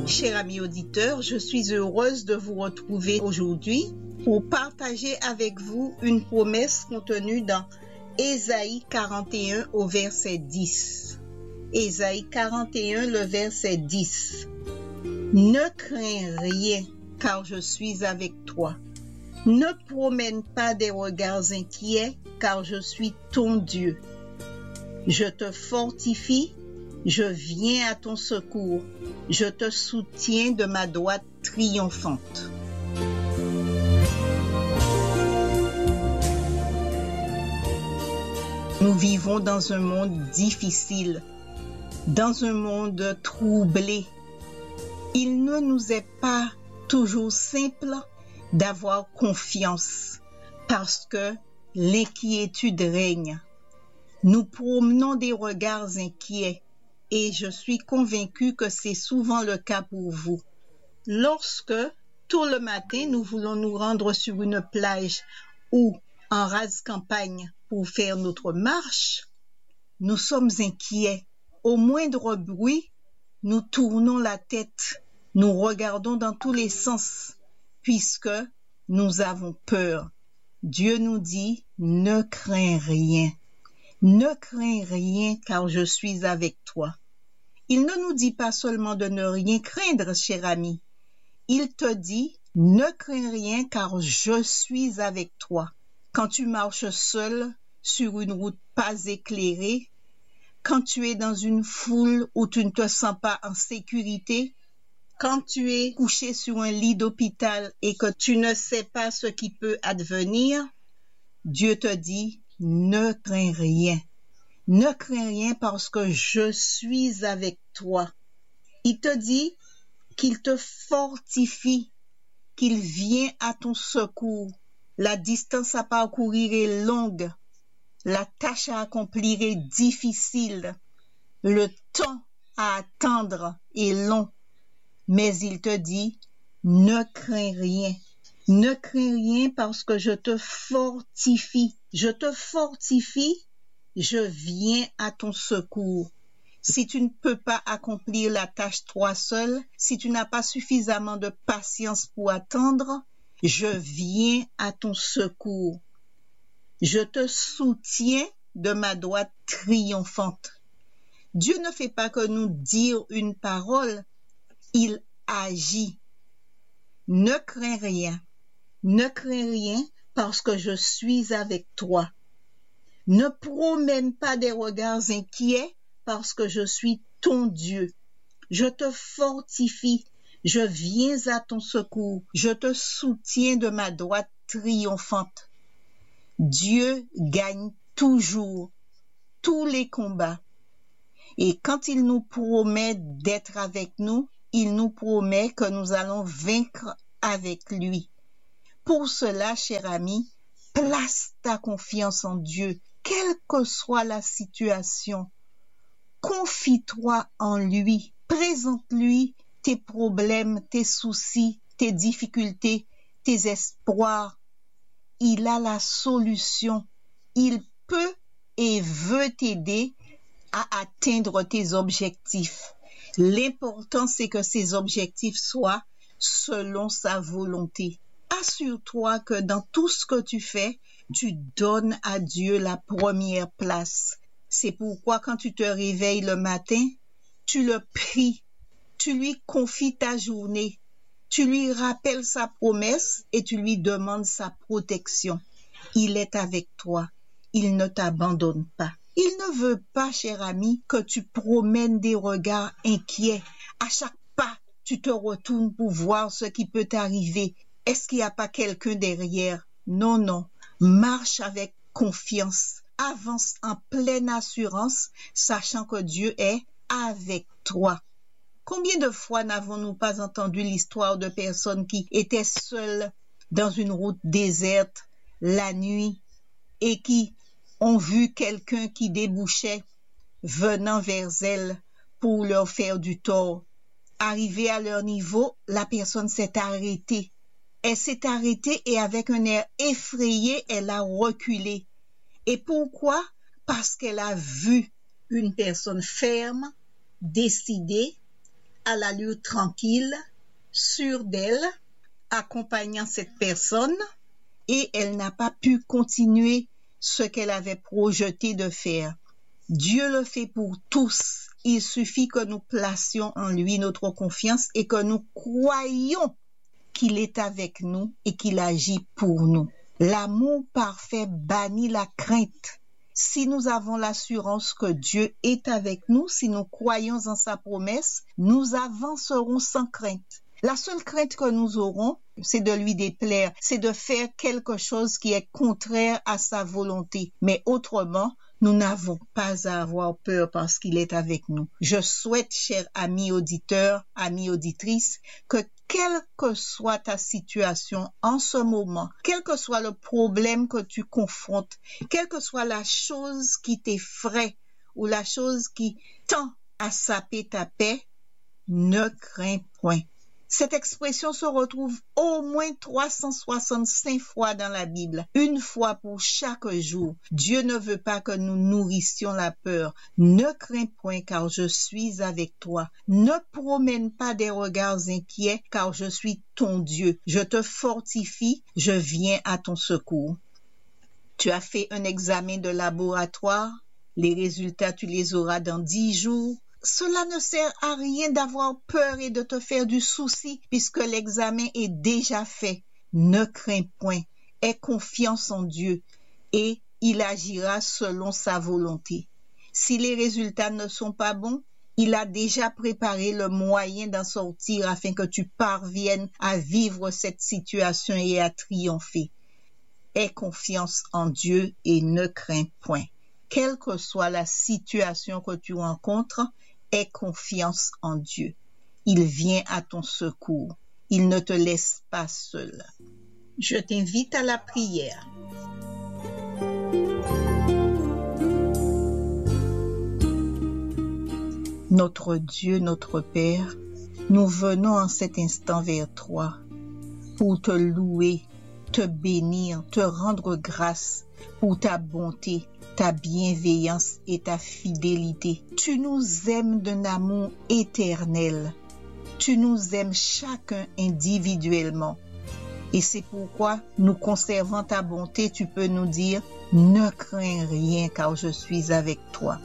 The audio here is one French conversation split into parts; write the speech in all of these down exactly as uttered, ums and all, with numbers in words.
Chers amis auditeurs, je suis heureuse de vous retrouver aujourd'hui pour partager avec vous une promesse contenue dans Ésaïe quarante et un au verset dix. Ésaïe quarante et un, le verset dix. Ne crains rien, car je suis avec toi. Ne promène pas des regards inquiets, car je suis ton Dieu. Je te fortifie, je viens à ton secours, je te soutiens de ma droite triomphante. Nous vivons dans un monde difficile, dans un monde troublé. Il ne nous est pas toujours simple d'avoir confiance parce que l'inquiétude règne. Nous promenons des regards inquiets et je suis convaincue que c'est souvent le cas pour vous. Lorsque, tôt le matin, nous voulons nous rendre sur une plage ou en rase campagne pour faire notre marche, nous sommes inquiets. Au moindre bruit, nous tournons la tête, nous regardons dans tous les sens, puisque nous avons peur. Dieu nous dit, ne crains rien. Ne crains rien, car je suis avec toi. Il ne nous dit pas seulement de ne rien craindre, cher ami. Il te dit, ne crains rien, car je suis avec toi. Quand tu marches seul sur une route pas éclairée, quand tu es dans une foule où tu ne te sens pas en sécurité, quand tu es couché sur un lit d'hôpital et que tu ne sais pas ce qui peut advenir, Dieu te dit, ne crains rien. Ne crains rien parce que je suis avec toi. Il te dit qu'il te fortifie, qu'il vient à ton secours. La distance à parcourir est longue. La tâche à accomplir est difficile. Le temps à attendre est long. Mais il te dit, ne crains rien. Ne crains rien parce que je te fortifie. Je te fortifie, je viens à ton secours. Si tu ne peux pas accomplir la tâche toi seul, si tu n'as pas suffisamment de patience pour attendre, je viens à ton secours. Je te soutiens de ma droite triomphante. Dieu ne fait pas que nous dire une parole, il agit. Ne crains rien. Ne crains rien parce que je suis avec toi. Ne promène pas des regards inquiets parce que je suis ton Dieu. Je te fortifie, je viens à ton secours, je te soutiens de ma droite triomphante. Dieu gagne toujours tous les combats. Et quand il nous promet d'être avec nous, il nous promet que nous allons vaincre avec lui. Pour cela, cher ami, place ta confiance en Dieu, quelle que soit la situation. Confie-toi en lui, présente-lui tes problèmes, tes soucis, tes difficultés, tes espoirs. Il a la solution. Il peut et veut t'aider à atteindre tes objectifs. L'important, c'est que ces objectifs soient selon sa volonté. Assure-toi que dans tout ce que tu fais, tu donnes à Dieu la première place. C'est pourquoi quand tu te réveilles le matin, tu le pries, tu lui confies ta journée, tu lui rappelles sa promesse et tu lui demandes sa protection. Il est avec toi, il ne t'abandonne pas. Il ne veut pas, cher ami, que tu promènes des regards inquiets. À chaque pas, tu te retournes pour voir ce qui peut t'arriver. Est-ce qu'il n'y a pas quelqu'un derrière? Non, non. Marche avec confiance. Avance en pleine assurance, sachant que Dieu est avec toi. Combien de fois n'avons-nous pas entendu l'histoire de personnes qui étaient seules dans une route déserte la nuit et qui ont vu quelqu'un qui débouchait venant vers elles pour leur faire du tort. Arrivé à leur niveau, la personne s'est arrêtée. Elle s'est arrêtée et avec un air effrayé, elle a reculé. Et pourquoi? Parce qu'elle a vu une personne ferme, décidée, à l'allure tranquille, sûre d'elle, accompagnant cette personne, et elle n'a pas pu continuer ce qu'elle avait projeté de faire. Dieu le fait pour tous. Il suffit que nous placions en lui notre confiance et que nous croyions qu'il est avec nous et qu'il agit pour nous. L'amour parfait bannit la crainte. Si nous avons l'assurance que Dieu est avec nous, si nous croyons en sa promesse, nous avancerons sans crainte. La seule crainte que nous aurons, c'est de lui déplaire, c'est de faire quelque chose qui est contraire à sa volonté. Mais autrement, nous n'avons pas à avoir peur parce qu'il est avec nous. Je souhaite, chers amis auditeurs, amis auditrices, que quelle que soit ta situation en ce moment, quel que soit le problème que tu confrontes, quelle que soit la chose qui t'effraie ou la chose qui tend à saper ta paix, ne crains point. Cette expression se retrouve au moins trois cent soixante-cinq fois dans la Bible, une fois pour chaque jour. Dieu ne veut pas que nous nourrissions la peur. Ne crains point car je suis avec toi. Ne promène pas des regards inquiets car je suis ton Dieu. Je te fortifie, je viens à ton secours. Tu as fait un examen de laboratoire, les résultats tu les auras dans dix jours. Cela ne sert à rien d'avoir peur et de te faire du souci puisque l'examen est déjà fait. Ne crains point, aie confiance en Dieu et il agira selon sa volonté. Si les résultats ne sont pas bons, il a déjà préparé le moyen d'en sortir afin que tu parviennes à vivre cette situation et à triompher. Aie confiance en Dieu et ne crains point. Quelle que soit la situation que tu rencontres, aie confiance en Dieu. Il vient à ton secours. Il ne te laisse pas seul. Je t'invite à la prière. Notre Dieu, notre Père, nous venons en cet instant vers toi pour te louer, te bénir, te rendre grâce pour ta bonté, ta bienveillance et ta fidélité. Tu nous aimes d'un amour éternel. Tu nous aimes chacun individuellement. Et c'est pourquoi, nous conservant ta bonté, tu peux nous dire, ne crains rien car je suis avec toi.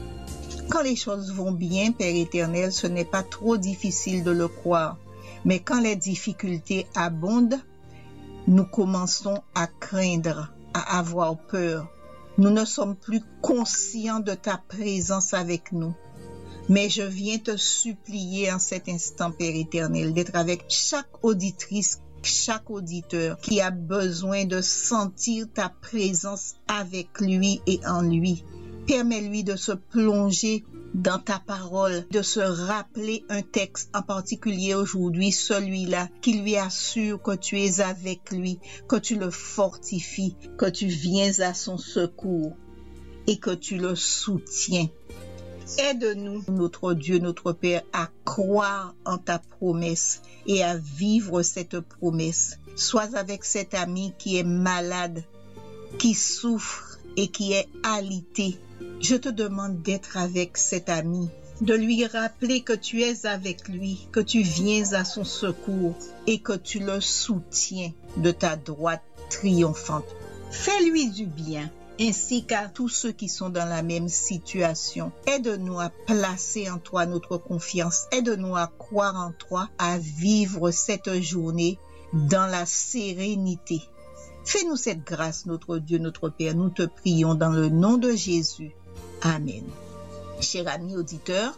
Quand les choses vont bien, Père éternel, ce n'est pas trop difficile de le croire. Mais quand les difficultés abondent, nous commençons à craindre, à avoir peur. Nous ne sommes plus conscients de ta présence avec nous. Mais je viens te supplier en cet instant, Père éternel, d'être avec chaque auditrice, chaque auditeur qui a besoin de sentir ta présence avec lui et en lui. Permets-lui de se plonger dans ta parole, de se rappeler un texte en particulier aujourd'hui, celui-là, qui lui assure que tu es avec lui, que tu le fortifies, que tu viens à son secours et que tu le soutiens. Aide-nous, notre Dieu, notre Père, à croire en ta promesse et à vivre cette promesse. Sois avec cet ami qui est malade, qui souffre et qui est alité. Je te demande d'être avec cet ami, de lui rappeler que tu es avec lui, que tu viens à son secours et que tu le soutiens de ta droite triomphante. Fais-lui du bien, ainsi qu'à tous ceux qui sont dans la même situation. Aide-nous à placer en toi notre confiance. Aide-nous à croire en toi, à vivre cette journée dans la sérénité. Fais-nous cette grâce, notre Dieu, notre Père. Nous te prions dans le nom de Jésus. Amen. Chers amis auditeurs,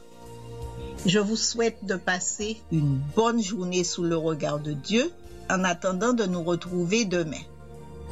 je vous souhaite de passer une bonne journée sous le regard de Dieu en attendant de nous retrouver demain.